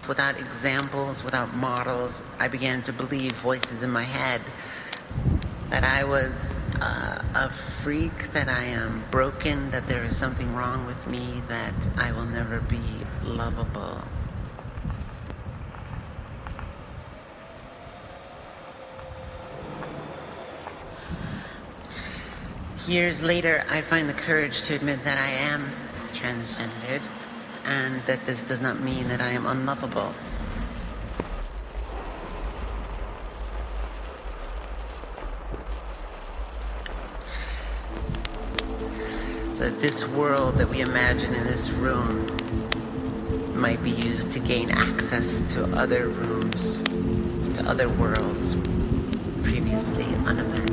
without examples, without models. I began to believe voices in my head that I was a freak, that I am broken, that there is something wrong with me, that I will never be lovable. Years later, I find the courage to admit that I am transgendered, and that this does not mean that I am unlovable. So this world that we imagine in this room might be used to gain access to other rooms, to other worlds previously unimagined.